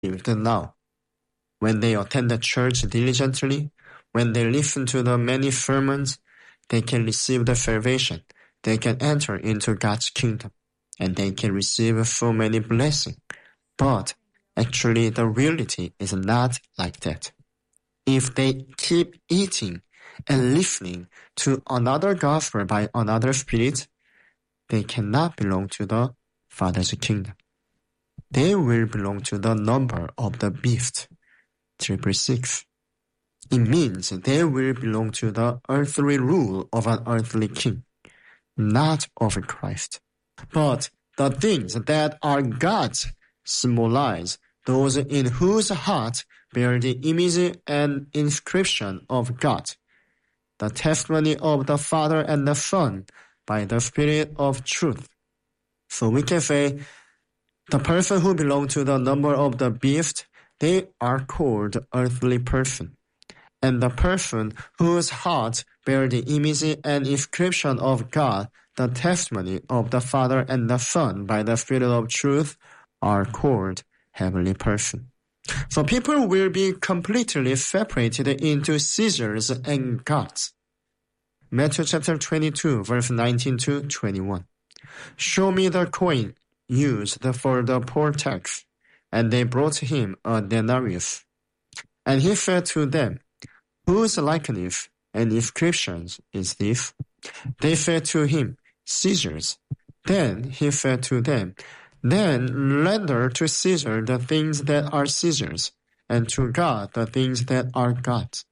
now. When they attend the church diligently, when they listen to the many sermons, they can receive the salvation. They can enter into God's kingdom, and they can receive so many blessings. But actually, the reality is not like that. If they keep eating and listening to another gospel by another spirit, they cannot belong to the Father's kingdom. They will belong to the number of the beast, 666. It means they will belong to the earthly rule of an earthly king, not of Christ. But the things that are God's symbolize those in whose heart bear the image and inscription of God, the testimony of the Father and the Son by the Spirit of truth. So we can say the person who belongs to the number of the beast, they are called earthly person. And the person whose heart bear the image and inscription of God, the testimony of the Father and the Son by the Spirit of truth, are called heavenly person. So people will be completely separated into Caesars and gods. Matthew chapter 22, verse 19 to 21. Show me the coin used for the poor tax. And they brought him a denarius. And he said to them, whose likeness and inscriptions is this? They said to him, Caesar's. Then he said to them, then render to Caesar the things that are Caesar's, and to God the things that are God's.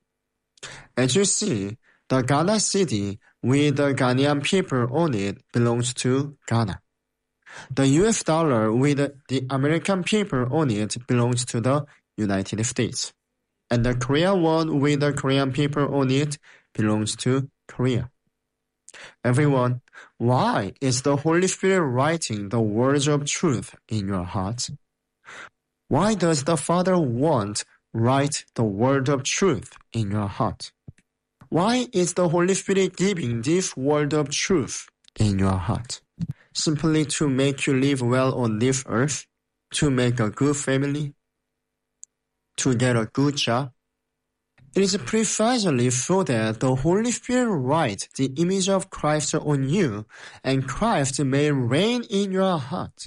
As you see, the Ghana city with the Ghanaian people on it belongs to Ghana. The US dollar with the American people on it belongs to the United States. And the Korean one with the Korean people on it belongs to Korea. Everyone, why is the Holy Spirit writing the words of truth in your hearts? Why does the Father want write the word of truth in your heart? Why is the Holy Spirit giving this word of truth in your heart? Simply to make you live well on this earth? To make a good family? To get a good job? It is precisely so that the Holy Spirit writes the image of Christ on you, and Christ may reign in your heart.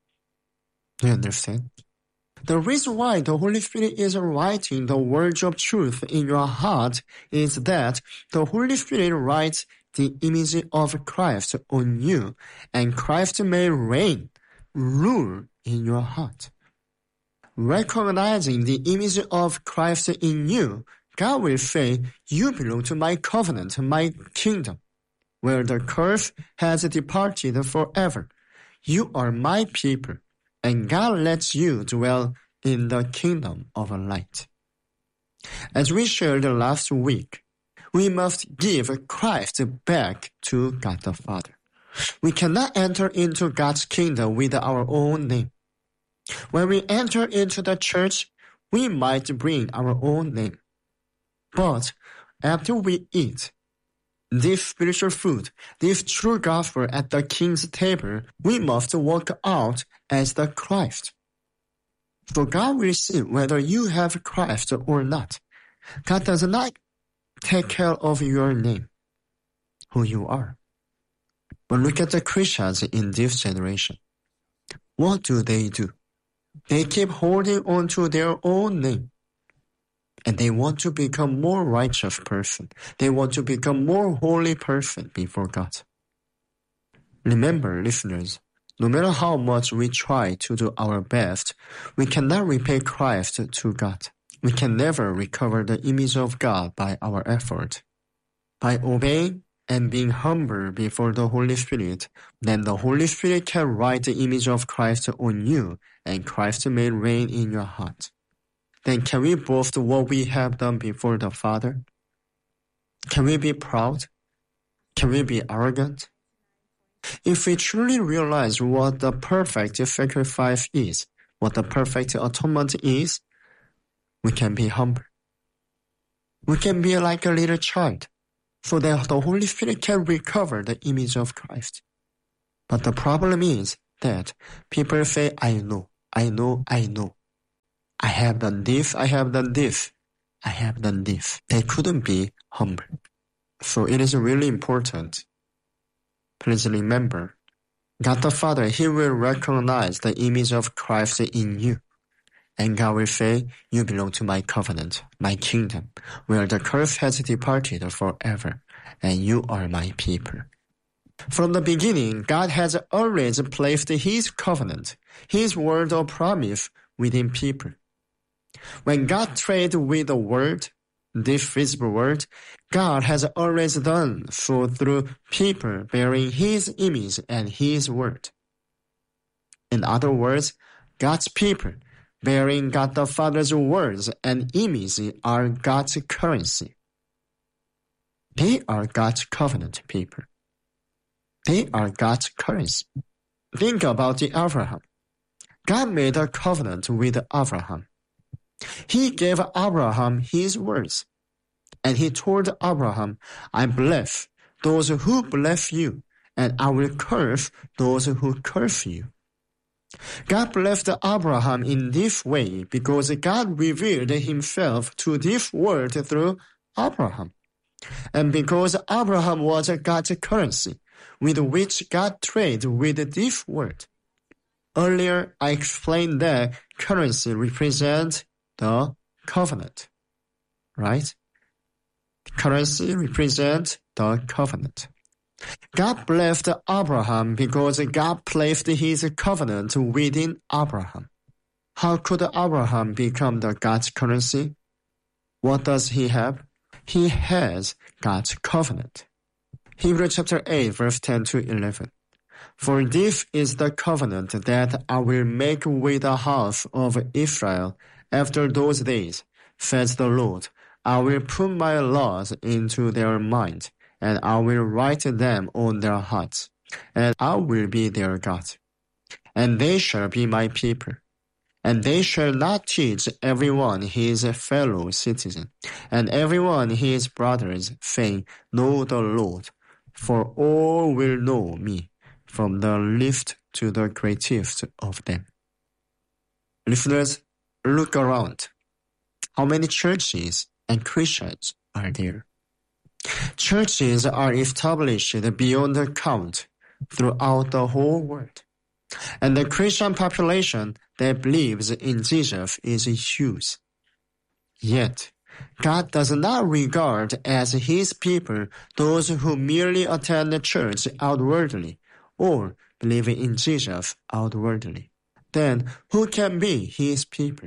Do you understand? The reason why the Holy Spirit is writing the words of truth in your heart is that the Holy Spirit writes the image of Christ on you, and Christ may reign, rule in your heart. Recognizing the image of Christ in you, God will say, you belong to my covenant, my kingdom, where the curse has departed forever. You are my people, and God lets you dwell in the kingdom of light. As we shared last week, we must give Christ back to God the Father. We cannot enter into God's kingdom with our own name. When we enter into the church, we might bring our own name. But after we eat this spiritual food, this true gospel at the King's table, we must walk out as the Christ. So God will see whether you have Christ or not. God does not take care of your name, who you are. But look at the Christians in this generation. What do? They keep holding on to their own name. And they want to become more righteous person. They want to become more holy person before God. Remember, listeners, no matter how much we try to do our best, we cannot repay Christ to God. We can never recover the image of God by our effort. By obeying and being humble before the Holy Spirit, then the Holy Spirit can write the image of Christ on you, and Christ may reign in your heart. Then can we boast what we have done before the Father? Can we be proud? Can we be arrogant? If we truly realize what the perfect sacrifice is, what the perfect atonement is, we can be humble. We can be like a little child, so that the Holy Spirit can recover the image of Christ. But the problem is that people say, I know. have done this, I have done this, I have done this. They couldn't be humble. So it is really important. Please remember, God the Father, He will recognize the image of Christ in you. And God will say, you belong to my covenant, my kingdom, where the curse has departed forever, and you are my people. From the beginning, God has always placed His covenant, His word of promise within people. When God traded with the world, this visible world, God has always done so through people bearing His image and His word. In other words, God's people bearing God the Father's words and image are God's currency. They are God's covenant people. They are God's currency. Think about Abraham. God made a covenant with Abraham. He gave Abraham His words. And He told Abraham, I bless those who bless you, and I will curse those who curse you. God blessed Abraham in this way because God revealed Himself to this world through Abraham. And because Abraham was God's currency, with which God traded with this world. Earlier, I explained that currency represents the covenant, right? Currency represents the covenant. God blessed Abraham because God placed His covenant within Abraham. How could Abraham become the God's currency? What does he have? He has God's covenant. Hebrews chapter 8, verse 10 to 11. For this is the covenant that I will make with the house of Israel after those days, says the Lord. I will put my laws into their mind, and I will write them on their hearts, and I will be their God. And they shall be my people. And they shall not teach everyone his fellow citizen, and everyone his brothers, saying, Know the Lord, for all will know me, from the least to the greatest of them. Listeners, look around. How many churches and Christians are there? Churches are established beyond count throughout the whole world. And the Christian population that believes in Jesus is huge. Yet, God does not regard as His people those who merely attend the church outwardly or believe in Jesus outwardly. Then, who can be His people?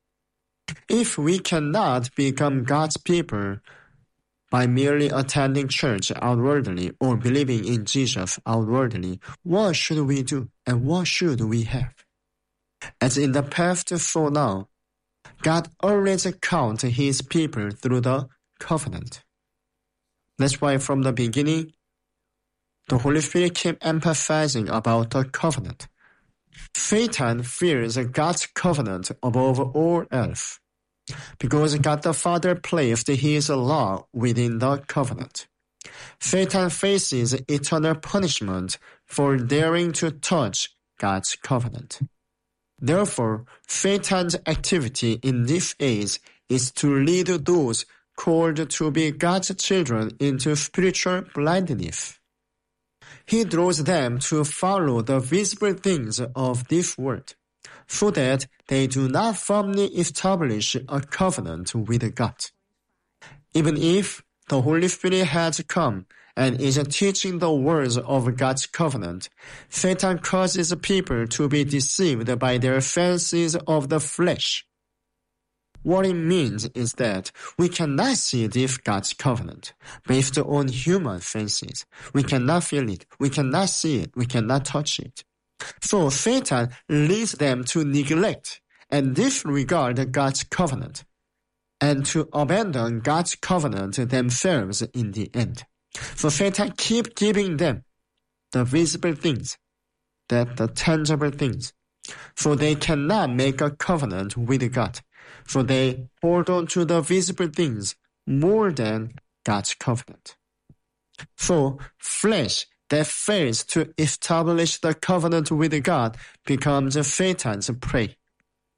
If we cannot become God's people by merely attending church outwardly or believing in Jesus outwardly, what should we do and what should we have? As in the past, so now, God always counts His people through the covenant. That's why from the beginning, the Holy Spirit kept emphasizing about the covenant. Satan fears God's covenant above all else, because God the Father placed His law within the covenant. Satan faces eternal punishment for daring to touch God's covenant. Therefore, Satan's activity in this age is to lead those called to be God's children into spiritual blindness. He draws them to follow the visible things of this world, so that they do not firmly establish a covenant with God. Even if the Holy Spirit has come and is teaching the words of God's covenant, Satan causes people to be deceived by their fancies of the flesh. What it means is that we cannot see this God's covenant based on human fancies. We cannot feel it, we cannot see it, we cannot touch it. So Satan leads them to neglect and disregard God's covenant, and to abandon God's covenant themselves in the end. So Satan keeps giving them the visible things, the tangible things, so they cannot make a covenant with God. So they hold on to the visible things more than God's covenant. So flesh that fails to establish the covenant with God becomes Satan's prey.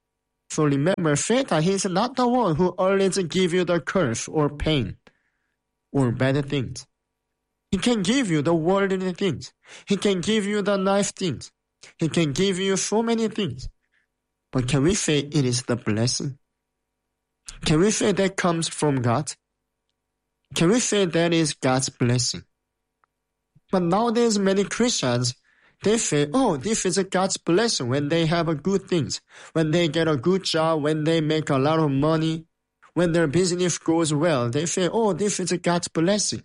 So remember, Satan, he is not the one who always gives you the curse or pain or bad things. He can give you the worldly things. He can give you the nice things. He can give you so many things. But can we say it is the blessing? Can we say that comes from God? Can we say that is God's blessing? But nowadays, many Christians, they say, oh, this is God's blessing when they have good things, when they get a good job, when they make a lot of money, when their business goes well. They say, oh, this is God's blessing.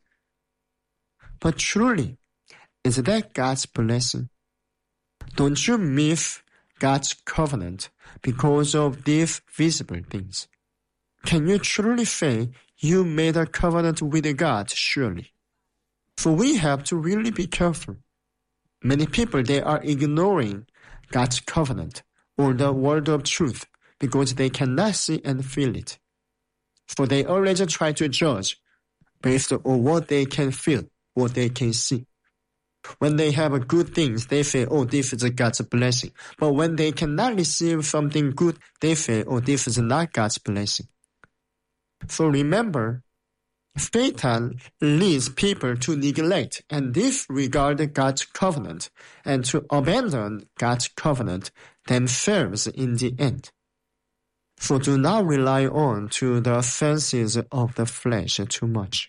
But truly, is that God's blessing? Don't you miss God's covenant because of these visible things? Can you truly say you made a covenant with God, surely? So we have to really be careful. Many people, they are ignoring God's covenant or the word of truth because they cannot see and feel it. So they always try to judge based on what they can feel, what they can see. When they have good things, they say, oh, this is God's blessing. But when they cannot receive something good, they say, oh, this is not God's blessing. So remember, Satan leads people to neglect and disregard God's covenant and to abandon God's covenant themselves in the end. So do not rely on to the fancies of the flesh too much.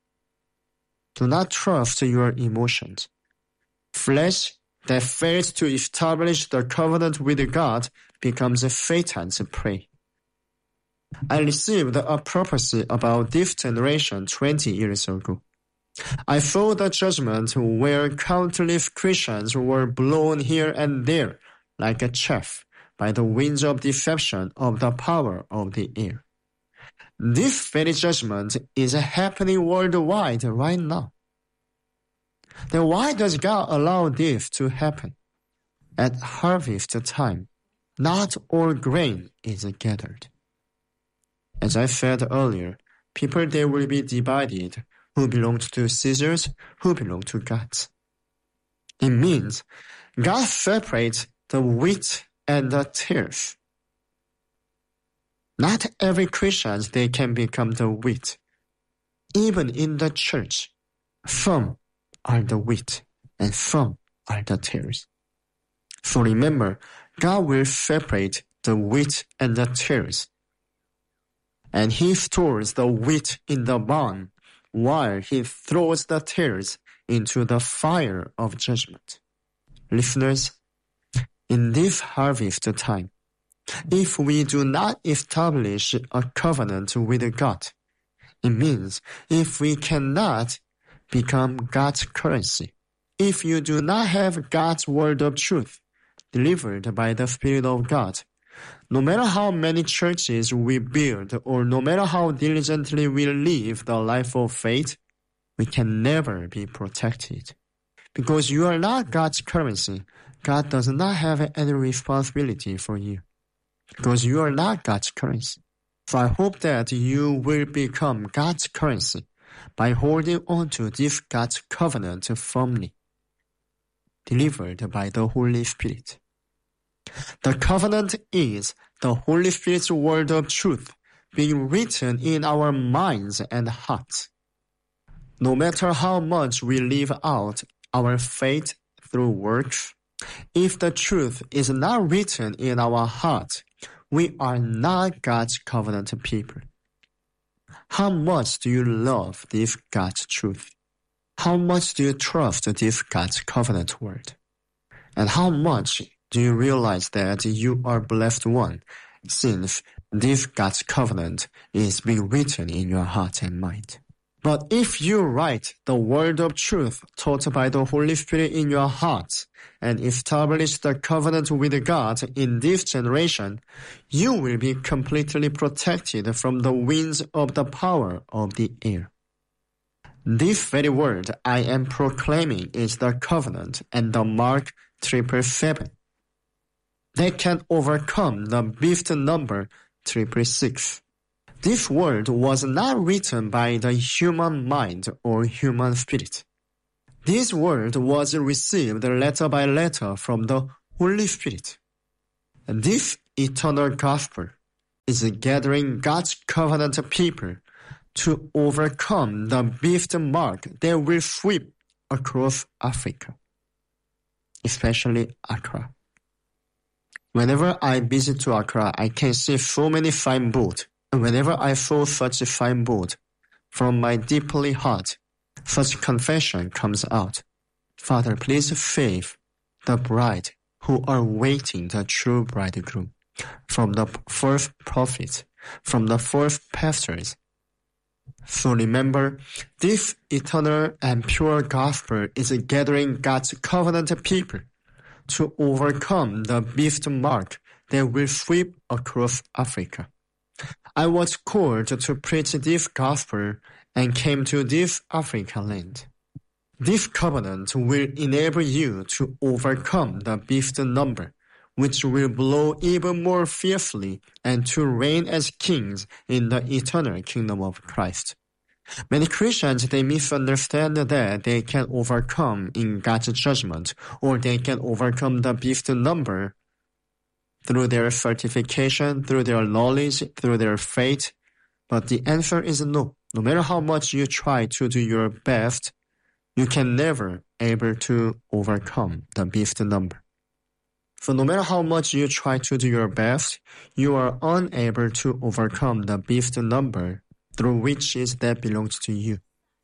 Do not trust your emotions. Flesh that fails to establish the covenant with God becomes Satan's prey. I received a prophecy about this generation 20 years ago. I saw the judgment where countless Christians were blown here and there like a chaff by the winds of deception of the power of the air. This very judgment is happening worldwide right now. Then why does God allow this to happen? At harvest time, not all grain is gathered. As I said earlier, people, they will be divided, who belong to Caesars, who belong to God. It means God separates the wheat and the tares. Not every Christian, they can become the wheat. Even in the church, some are the wheat and some are the tares. So remember, God will separate the wheat and the tares. And he stores the wheat in the barn while he throws the tares into the fire of judgment. Listeners, in this harvest time, if we do not establish a covenant with God, it means if we cannot become God's currency, if you do not have God's word of truth delivered by the Spirit of God, no matter how many churches we build or no matter how diligently we live the life of faith, we can never be protected. Because you are not God's currency, God does not have any responsibility for you. Because you are not God's currency. So I hope that you will become God's currency by holding on to this God's covenant firmly, delivered by the Holy Spirit. The covenant is the Holy Spirit's word of truth being written in our minds and hearts. No matter how much we live out our faith through works, if the truth is not written in our heart, we are not God's covenant people. How much do you love this God's truth? How much do you trust this God's covenant word? And how much do you realize that you are blessed one, since this God's covenant is being written in your heart and mind? But if you write the word of truth taught by the Holy Spirit in your heart and establish the covenant with God in this generation, you will be completely protected from the winds of the power of the air. This very word I am proclaiming is the covenant and the mark 777. They can overcome the beast number 666. This word was not written by the human mind or human spirit. This word was received letter by letter from the Holy Spirit. This eternal gospel is gathering God's covenant people to overcome the birthmark that will sweep across Africa, especially Accra. Whenever I visit to Accra, I can see so many fine boats, and whenever I saw such a fine boat, from my deeply heart, such confession comes out. Father, please save the bride who are waiting the true bridegroom, from the first prophets, from the first pastors. So remember, this eternal and pure gospel is gathering God's covenant people to overcome the birthmark that will sweep across Africa. I was called to preach this gospel and came to this African land. This covenant will enable you to overcome the beast number, which will blow even more fiercely, and to reign as kings in the eternal kingdom of Christ. Many Christians, they misunderstand that they can overcome in God's judgment, or they can overcome the beast number through their certification, through their knowledge, through their faith. But the answer is no. No matter how much you try to do your best, you can never able to overcome the beast number. So no matter how much you try to do your best, you are unable to overcome the beast number through riches that belongs to you.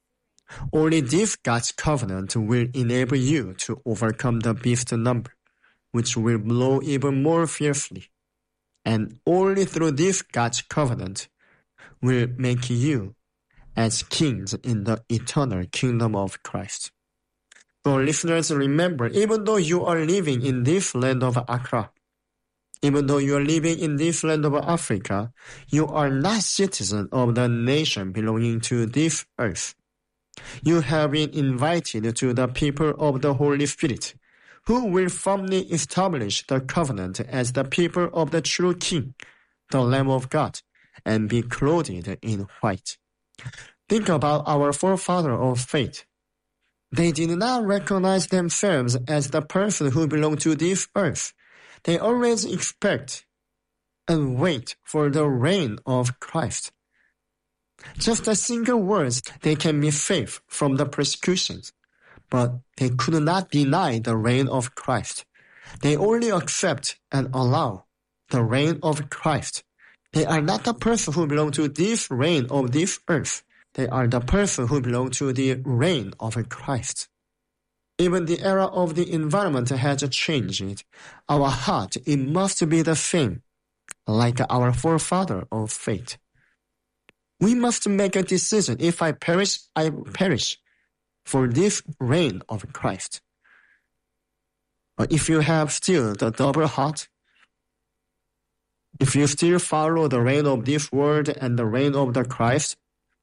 Only this God's covenant will enable you to overcome the beast number, which will blow even more fiercely. And only through this God's covenant will make you as kings in the eternal kingdom of Christ. So listeners, remember, even though you are living in this land of Accra, even though you are living in this land of Africa, you are not citizen of the nation belonging to this earth. You have been invited to the people of the Holy Spirit, who will firmly establish the covenant as the people of the true King, the Lamb of God, and be clothed in white. Think about our forefathers of faith. They did not recognize themselves as the person who belonged to this earth. They always expect and wait for the reign of Christ. Just a single word, they can be safe from the persecutions, but they could not deny the reign of Christ. They only accept and allow the reign of Christ. They are not the person who belong to this reign of this earth. They are the person who belong to the reign of Christ. Even the era of the environment has changed. Our heart, it must be the same, like our forefather of faith. We must make a decision. If I perish, I perish for this reign of Christ. But if you have still the double heart, if you still follow the reign of this world and the reign of the Christ,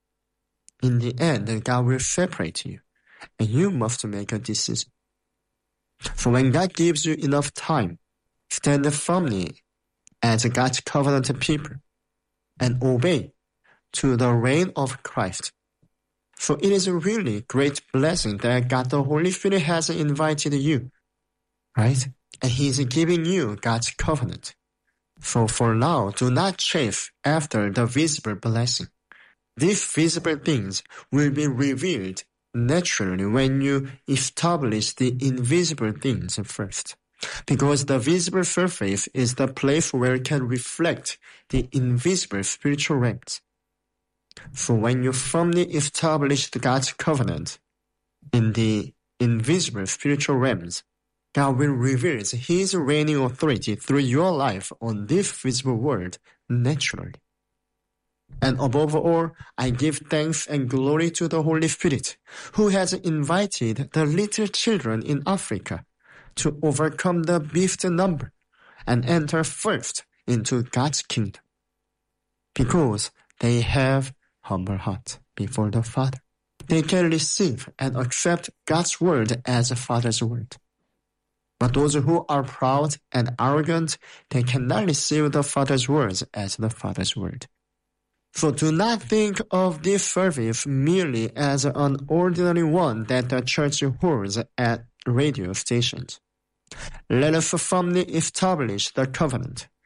in the end, God will separate you, and you must make a decision. So when God gives you enough time, stand firmly as God's covenant people and obey to the reign of Christ. So it is a really great blessing that God the Holy Spirit has invited you, right? And He is giving you God's covenant. So for now, do not chase after the visible blessing. These visible things will be revealed naturally when you establish the invisible things first. Because the visible surface is the place where it can reflect the invisible spiritual realms. So when you firmly establish God's covenant in the invisible spiritual realms, God will reveal His reigning authority through your life on this visible world naturally. And above all, I give thanks and glory to the Holy Spirit, who has invited the little children in Africa to overcome the beast number and enter first into God's kingdom, because they have humble heart before the Father. They can receive and accept God's word as a Father's word. But those who are proud and arrogant, they cannot receive the Father's words as the Father's word. So do not think of this service merely as an ordinary one that the church holds at radio stations. Let us firmly establish the covenant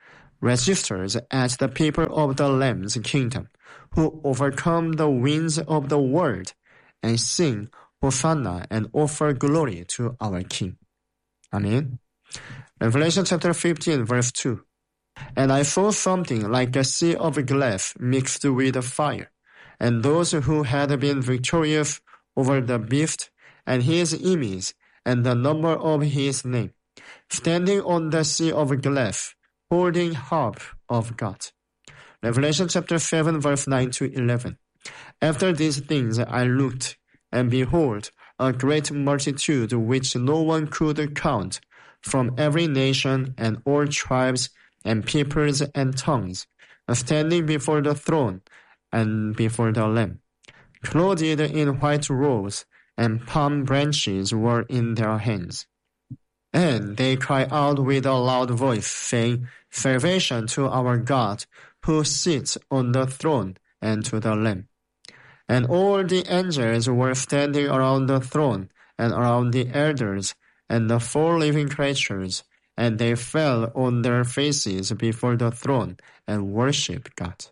registered as the people of the Lamb's kingdom, who overcome the winds of the world, and sing Hosanna and offer glory to our King. Amen. Revelation chapter 15, verse 2. And I saw something like a sea of glass mixed with fire, and those who had been victorious over the beast and his image and the number of his name, standing on the sea of glass, holding harp of God. Revelation chapter 7, verse 9 to 11. After these things I looked, and behold, a great multitude which no one could count, from every nation and all tribes and peoples and tongues, standing before the throne and before the Lamb, clothed in white robes, and palm branches were in their hands. And they cry out with a loud voice, saying, Salvation to our God, who sits on the throne, and to the Lamb. And all the angels were standing around the throne, and around the elders, and the 4 living creatures, and they fell on their faces before the throne, and worshipped God.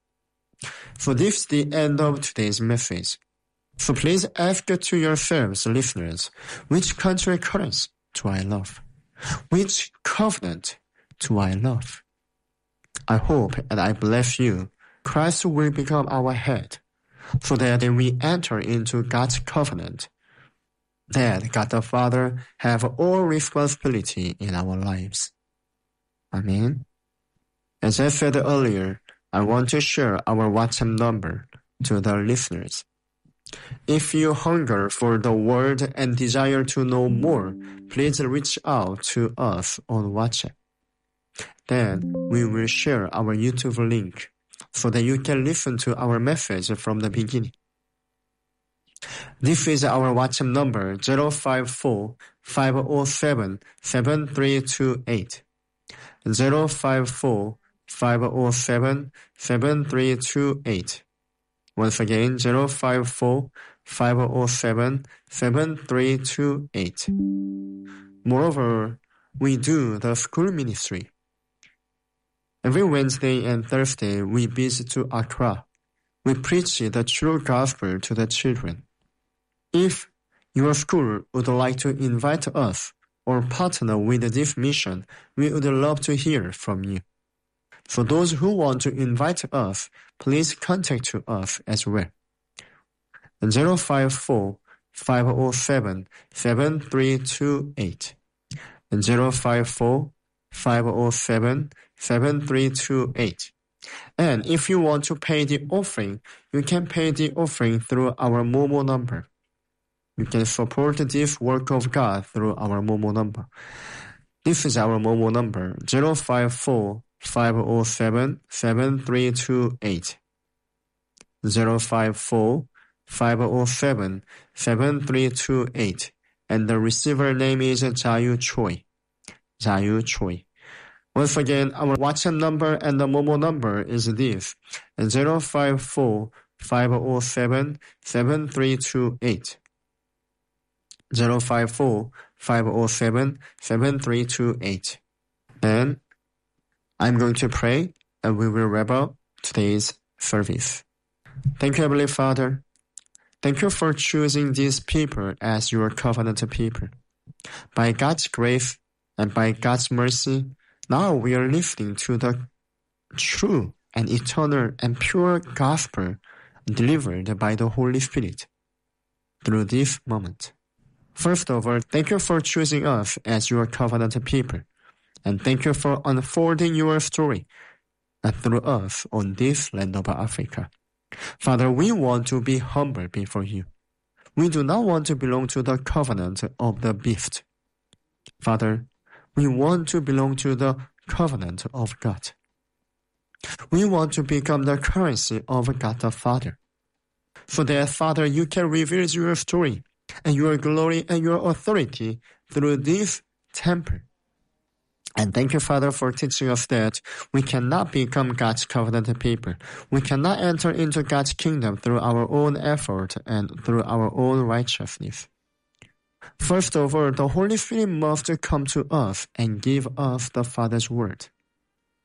So this is the end of today's message. So please ask to yourselves, listeners, which country currency do I love? Which covenant do I love? I hope and I bless you, Christ will become our head, so that we enter into God's covenant, that God the Father have all responsibility in our lives. Amen. As I said earlier, I want to share our WhatsApp number to the listeners. If you hunger for the word and desire to know more, please reach out to us on WhatsApp. Then we will share our YouTube link so that you can listen to our message from the beginning. This is our WhatsApp number 054-507-7328. 054-507-7328. Once again, 054-507-7328. Moreover, we do the school ministry. Every Wednesday and Thursday, we visit to Accra. We preach the true gospel to the children. If your school would like to invite us or partner with this mission, we would love to hear from you. For those who want to invite us, please contact us as well. 054-507-7328. 054-507-7328. And if you want to pay the offering, you can pay the offering through our Momo number. You can support this work of God through our Momo number. This is our Momo number, 054-507-7328. 054-507-7328. And the receiver name is Jayu Choi. Jayu Choi. Once again, our WhatsApp number and the Momo number is this, 054-507-7328. 054-507-7328. Then I'm going to pray and we will wrap up today's service. Thank you, Heavenly Father. Thank you for choosing these people as your covenant people. By God's grace and by God's mercy, now we are listening to the true and eternal and pure gospel delivered by the Holy Spirit through this moment. First of all, thank you for choosing us as your covenant people, and thank you for unfolding your story through us on this land of Africa. Father, we want to be humble before you. We do not want to belong to the covenant of the beast. Father, we want to belong to the covenant of God. We want to become the currency of God the Father. So that, Father, you can reveal your story and your glory and your authority through this temple. And thank you, Father, for teaching us that we cannot become God's covenant people. We cannot enter into God's kingdom through our own effort and through our own righteousness. First of all, the Holy Spirit must come to us and give us the Father's word.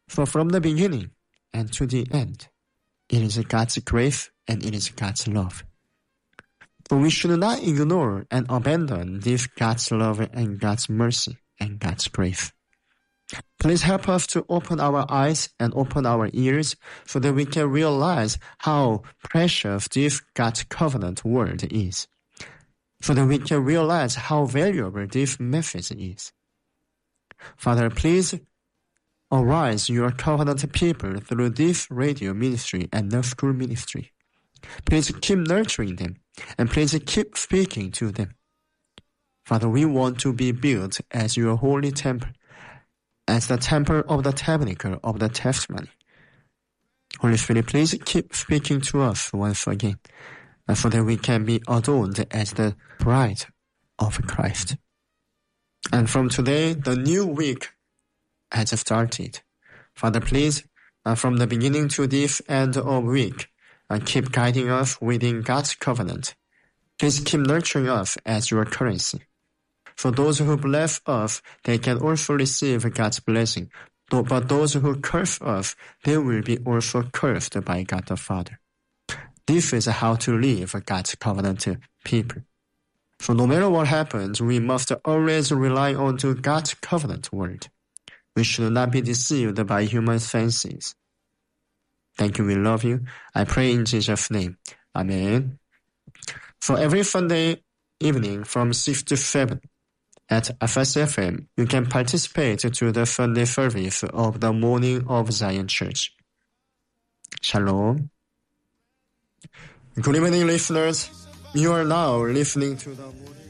For from the beginning and to the end, it is God's grace and it is God's love. For we should not ignore and abandon this God's love and God's mercy and God's grace. Please help us to open our eyes and open our ears so that we can realize how precious this God's covenant word is. So that we can realize how valuable this message is. Father, please arise your covenant people through this radio ministry and the school ministry. Please keep nurturing them and please keep speaking to them. Father, we want to be built as your holy temple, as the temple of the tabernacle of the testimony. Holy Spirit, please keep speaking to us once again, so that we can be adorned as the bride of Christ. And from today, the new week has started. Father, please, from the beginning to this end of week, keep guiding us within God's covenant. Please keep nurturing us as your currency. For those who bless us, they can also receive God's blessing. But those who curse us, they will be also cursed by God the Father. This is how to live God's covenant people. So no matter what happens, we must always rely on to God's covenant word. We should not be deceived by human fancies. Thank you, we love you. I pray in Jesus' name. Amen. So every Sunday evening from 6 to 7 at FSFM, you can participate to the Sunday service of the Morning of Zion Church. Shalom. Good evening, listeners. You are now listening to the morning